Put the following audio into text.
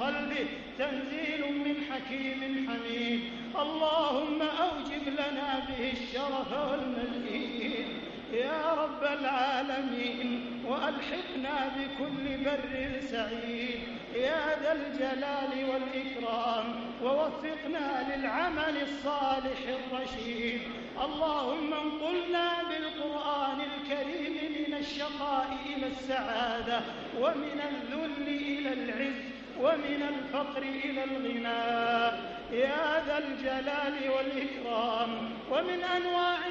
قلبه تنزيل من حكيم حميد. اللهم أوجب لنا به الشرف والمزيد يا رب العالمين، وألحقنا بكل بر سعيد يا ذا الجلال والإكرام، ووفقنا للعمل الصالح الرشيد. اللهم انقلنا بالقرآن الكريم من الشقاء إلى السعادة، ومن الذل إلى العز، ومن الفقر إلى الغنى يا ذا الجلال والإكرام. ومن أنواع